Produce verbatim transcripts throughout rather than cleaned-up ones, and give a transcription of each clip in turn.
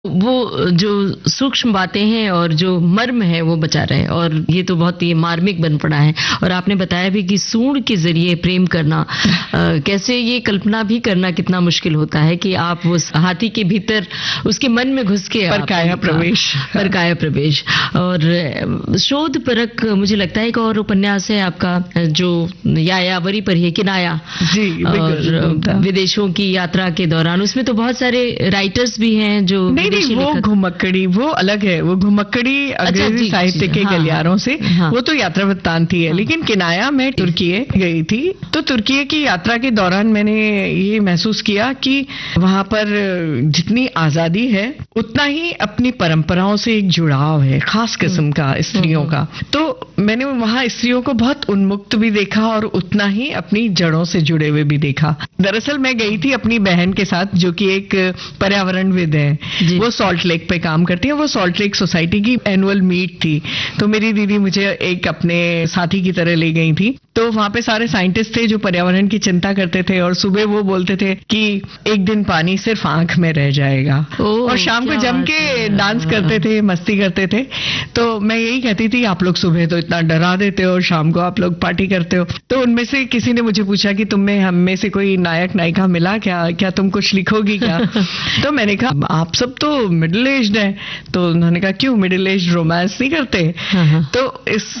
वो जो सूक्ष्म बातें हैं और जो मर्म है वो बचा रहे, और ये तो बहुत ही मार्मिक बन पड़ा है। और आपने बताया भी कि सूंड के जरिए प्रेम करना, आ, कैसे ये कल्पना भी करना कितना मुश्किल होता है कि आप उस हाथी के भीतर उसके मन में घुस के परकाया प्रवेश परकाया प्रवेश। और शोध परक मुझे लगता है एक और उपन्यास है आपका जो यायावरी पर है, किनाया, जी, और विदेशों की यात्रा के दौरान उसमें तो बहुत सारे राइटर्स भी हैं जो नहीं नहीं वो घुमक्कड़ी वो अलग है, वो घुमक्कड़ी अंग्रेजी साहित्य के हाँ, गलियारों से हाँ, वो तो यात्रा वृत्तांत ही है। हाँ, लेकिन किनाया में तुर्की गई थी, तो तुर्की की यात्रा के दौरान मैंने ये महसूस किया कि वहां पर जितनी आजादी है उतना ही अपनी परंपराओं से एक जुड़ाव है, खास किस्म का स्त्रियों का। तो मैंने वहां स्त्रियों को बहुत उन्मुक्त भी देखा और उतना ही अपनी जड़ों से जुड़े हुए भी देखा। दरअसल मैं गई थी अपनी बहन के साथ जो कि एक पर्यावरणविद है, वो सॉल्ट लेक पे काम करती है। वो सॉल्ट लेक सोसाइटी की एनुअल मीट थी, तो मेरी दीदी मुझे एक अपने साथी की तरह ले गई थी। तो वहां पे सारे साइंटिस्ट थे जो पर्यावरण की चिंता करते थे, और सुबह वो बोलते थे कि एक दिन पानी सिर्फ आंख में रह जाएगा, और शाम को जम के डांस करते थे, मस्ती करते थे। तो मैं यही कहती थी आप लोग सुबह तो इतना डरा देते हो और शाम को आप लोग पार्टी करते हो। तो उनमें से किसी ने मुझे पूछा कि तुम्हें हम में से कोई नायक नायिका मिला क्या, क्या तुम कुछ लिखोगी क्या? तो मैंने कहा आप सब तो मिडिल एज्ड है। तो उन्होंने कहा क्यों, मिडिल एज्ड रोमांस नहीं करते? तो इस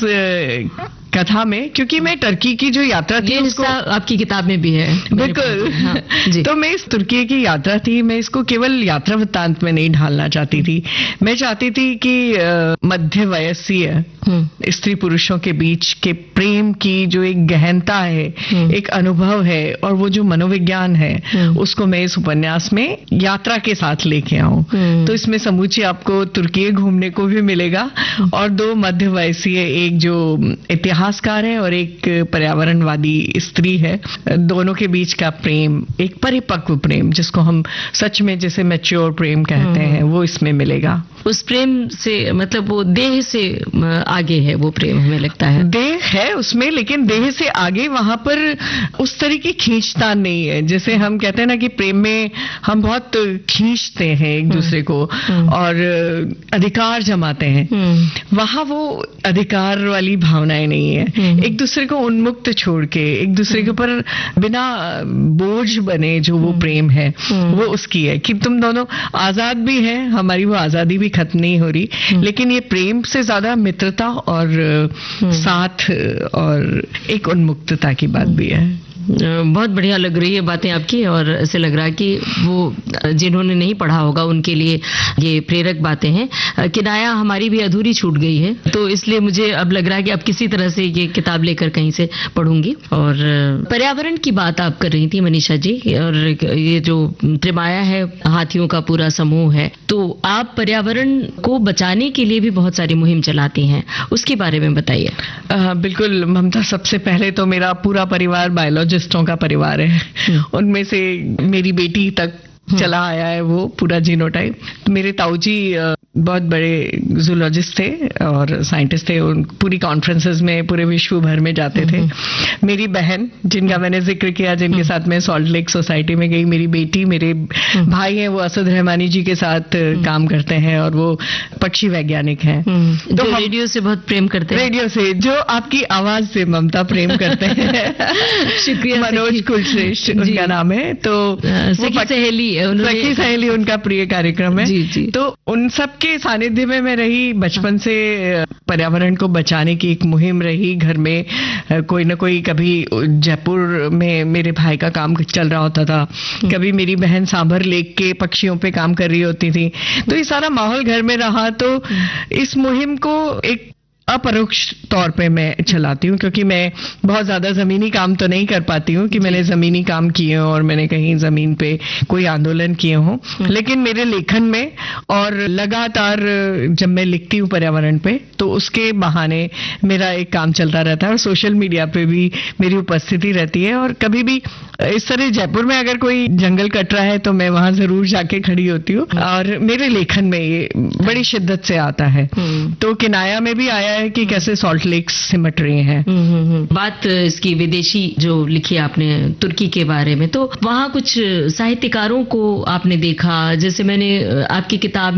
कथा में, क्योंकि मैं टर्की की जो यात्रा थी उसको आपकी किताब में भी है, बिल्कुल, हाँ, तो मैं इस तुर्की की यात्रा थी, मैं इसको केवल यात्रा वृत्तांत में नहीं ढालना चाहती थी। मैं चाहती थी कि मध्य वयस्सीय स्त्री पुरुषों के बीच के प्रेम की जो एक गहनता है, एक अनुभव है, और वो जो मनोविज्ञान है, उसको मैं इस उपन्यास में यात्रा के साथ लेके आऊं। तो इसमें समूचे आपको तुर्की घूमने को भी मिलेगा, और दो मध्य वयस्सीय, एक जो इतिहासकार है और एक पर्यावरणवादी स्त्री है, दोनों के बीच का प्रेम, एक परिपक्व प्रेम जिसको हम सच में जैसे मैच्योर प्रेम कहते हैं, वो इसमें मिलेगा। उस प्रेम से मतलब वो देह से आगे है वो प्रेम, हमें लगता है देह है उसमें, लेकिन देह से आगे वहां पर उस तरह की खींचतान नहीं है। जैसे हम कहते हैं ना कि प्रेम में हम बहुत खींचते हैं एक दूसरे को और अधिकार जमाते हैं, वहां वो अधिकार वाली भावनाएं नहीं है। एक दूसरे को उन्मुक्त छोड़ के, एक दूसरे के ऊपर बिना बोझ बने जो वो प्रेम है, वो उसकी है कि तुम दोनों आजाद भी हैं, हमारी वो आजादी भी खत्म नहीं हो रही, लेकिन ये प्रेम से ज्यादा मित्रता और साथ और एक उन्मुक्तता की बात भी है। बहुत बढ़िया लग रही है बातें आपकी, और ऐसे लग रहा है कि वो जिन्होंने नहीं पढ़ा होगा उनके लिए ये प्रेरक बातें हैं। किनाया हमारी भी अधूरी छूट गई है, तो इसलिए मुझे अब लग रहा है कि अब किसी तरह से ये किताब लेकर कहीं से पढ़ूंगी। और पर्यावरण की बात आप कर रही थी मनीषा जी, और ये जो त्रिमाया है, हाथियों का पूरा समूह है, तो आप पर्यावरण को बचाने के लिए भी बहुत सारी मुहिम चलाती हैं, उसके बारे में बताइए। बिल्कुल ममता, सबसे पहले तो मेरा पूरा परिवार बायोलॉजिस्टों का परिवार है, उनमें से मेरी बेटी तक चला आया है वो पूरा जीनोटाइप। तो मेरे ताऊजी बहुत बड़े जूलॉजिस्ट थे और साइंटिस्ट थे, उन पूरी कॉन्फ्रेंसेस में पूरे विश्व भर में जाते थे। मेरी बहन जिनका मैंने जिक्र किया, जिनके साथ मैं सॉल्ट लेक सोसाइटी में गई, मेरी बेटी, मेरे भाई हैं वो असद रहमानी जी के साथ काम करते हैं और वो पक्षी वैज्ञानिक हैं। तो रेडियो से बहुत प्रेम करते हैं, रेडियो से जो आपकी आवाज से ममता प्रेम करते हैं। शुक्रिया। मनोज कुलश्रेष्ठ उनका नाम है। तो सखी सहेली सखी सहेली उनका प्रिय कार्यक्रम है। जी, जी। तो उन सब के सानिध्य में मैं रही, बचपन से पर्यावरण को बचाने की एक मुहिम रही। घर में कोई ना कोई, कभी जयपुर में मेरे भाई का काम चल रहा होता था, कभी मेरी बहन सांभर लेक के पक्षियों पे काम कर रही होती थी। तो ये सारा माहौल घर में रहा, तो इस मुहिम को एक अपरोक्ष तौर पे मैं चलाती हूँ, क्योंकि मैं बहुत ज्यादा जमीनी काम तो नहीं कर पाती हूँ कि मैंने जमीनी काम किए हों और मैंने कहीं जमीन पे कोई आंदोलन किए हों, लेकिन मेरे लेखन में और लगातार जब मैं लिखती हूँ पर्यावरण पे, तो उसके बहाने मेरा एक काम चलता रहता है और सोशल मीडिया पे भी मेरी उपस्थिति रहती है। और कभी भी इस तरह जयपुर में अगर कोई जंगल कट रहा है तो मैं वहां जरूर जाके खड़ी होती हूँ, और मेरे लेखन में ये बड़ी शिद्दत से आता है। तो किनाया में भी आया है कि कैसे सॉल्ट लेक्स सिमट रही हैं। बात इसकी विदेशी जो लिखी आपने तुर्की के बारे में, तो वहाँ कुछ साहित्यकारों को आपने देखा, जैसे मैंने आपकी किताब